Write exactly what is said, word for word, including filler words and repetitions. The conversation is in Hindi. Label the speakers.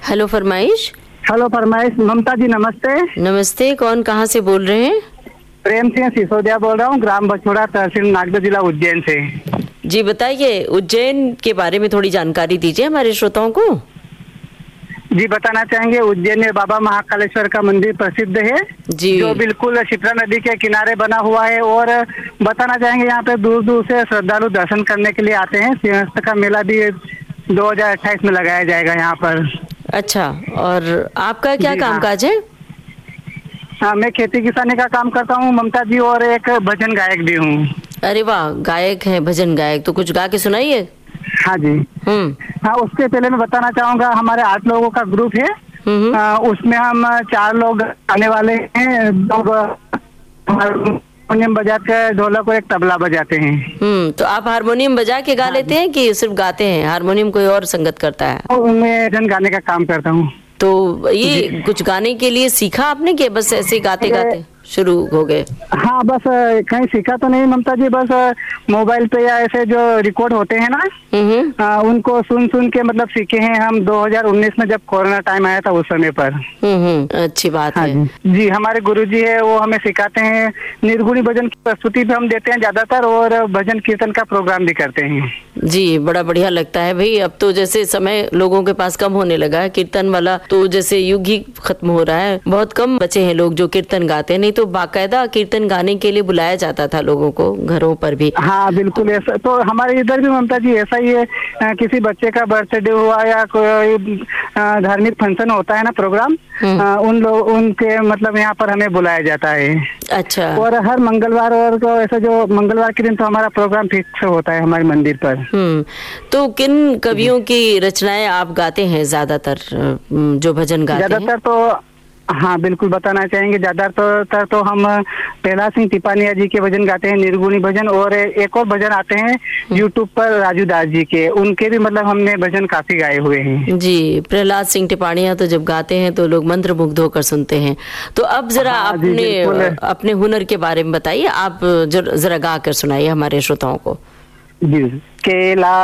Speaker 1: हेलो फरमाइश।
Speaker 2: हेलो फरमाइश। ममता जी नमस्ते।
Speaker 1: नमस्ते, कौन कहाँ से बोल रहे हैं?
Speaker 2: प्रेम सिंह सिसोदिया बोल रहा हूँ, ग्राम बछोड़ा, तहसील नागदा, जिला उज्जैन से।
Speaker 1: जी बताइए, उज्जैन के बारे में थोड़ी जानकारी दीजिए हमारे श्रोताओं को।
Speaker 2: जी बताना चाहेंगे, उज्जैन में बाबा महाकालेश्वर का मंदिर प्रसिद्ध है
Speaker 1: जी,
Speaker 2: जो बिल्कुल क्षिप्रा नदी के किनारे बना हुआ है। और बताना चाहेंगे यहाँ पे दूर दूर से श्रद्धालु दर्शन करने के लिए आते हैं। सिंहस्थ का मेला भी दो हजार अट्ठाईस में लगाया जाएगा यहाँ पर।
Speaker 1: अच्छा, और आपका क्या
Speaker 2: जी,
Speaker 1: कामकाज है?
Speaker 2: हाँ, मैं खेती किसानी का काम करता हूँ ममता जी, और एक भजन गायक भी हूँ।
Speaker 1: अरे वाह, गायक है, भजन गायक, तो कुछ गा के सुनाइए।
Speaker 2: हाँ जी।
Speaker 1: हम्म
Speaker 2: हाँ, उसके पहले मैं बताना चाहूँगा, हमारे आठ लोगों का ग्रुप है।
Speaker 1: हम्म
Speaker 2: आ, उसमें हम चार लोग आने वाले हैं। दो हारमोनियम बजाते, ढोलक और एक तबला बजाते हैं।
Speaker 1: हम्म तो आप हारमोनियम बजा के गा लेते हैं कि सिर्फ गाते हैं? हारमोनियम कोई और संगत करता है?
Speaker 2: और मैं भजन गाने का काम करता हूँ।
Speaker 1: तो ये कुछ गाने के लिए सीखा आपने कि बस ऐसे गाते गाते शुरू हो गए?
Speaker 2: हाँ, बस कहीं सीखा तो नहीं ममता जी, बस मोबाइल पे या ऐसे जो रिकॉर्ड होते हैं ना,
Speaker 1: हम्म
Speaker 2: आ, उनको सुन सुन के मतलब सीखे हैं हम दो हजार उन्नीस में, जब कोरोना टाइम आया था उस समय पर।
Speaker 1: हम्म अच्छी बात
Speaker 2: हाँ
Speaker 1: है।
Speaker 2: जी। जी, हमारे गुरुजी है, वो हमें सिखाते हैं। निर्गुणी भजन की प्रस्तुति भी हम देते हैं ज्यादातर, और भजन कीर्तन का प्रोग्राम भी करते हैं।
Speaker 1: जी, बड़ा बढ़िया लगता है भाई। अब तो जैसे समय लोगों के पास कम होने लगा है, कीर्तन वाला तो जैसे युग ही खत्म हो रहा है। बहुत कम बचे हैं लोग जो कीर्तन गाते हैं, नहीं तो बाकायदा कीर्तन गाने के लिए बुलाया जाता था लोगों को घरों पर भी।
Speaker 2: हाँ बिल्कुल, ऐसा तो हमारे इधर भी ममता जी ऐसा ही है। आ, किसी बच्चे का बर्थडे हुआ या कोई धार्मिक फंक्शन होता है ना, प्रोग्राम, आ, उन लोग उनके मतलब यहाँ पर हमें बुलाया जाता है।
Speaker 1: अच्छा।
Speaker 2: और हर मंगलवार और तो ऐसा जो मंगलवार के दिन तो हमारा प्रोग्राम फिक्स होता है हमारे मंदिर पर।
Speaker 1: हम्म तो किन कवियों की रचनाएं आप गाते हैं ज्यादातर, जो भजन गाते हैं?
Speaker 2: ज्यादातर तो हाँ बिल्कुल बताना चाहेंगे, ज्यादातर तो हम प्रहलाद सिंह टिपानिया जी के भजन गाते हैं, निर्गुणी भजन। और एक और भजन आते हैं यूट्यूब पर राजू दास जी के, उनके भी मतलब हमने भजन काफी गाए हुए हैं।
Speaker 1: जी, प्रहलाद सिंह टिपानिया तो जब गाते हैं तो लोग मंत्रमुग्ध होकर सुनते हैं। तो अब जरा
Speaker 2: हाँ,
Speaker 1: अपने अपने हुनर के बारे में बताइए, आप जरा गा कर सुनाइए हमारे श्रोताओं को।
Speaker 2: जी, केला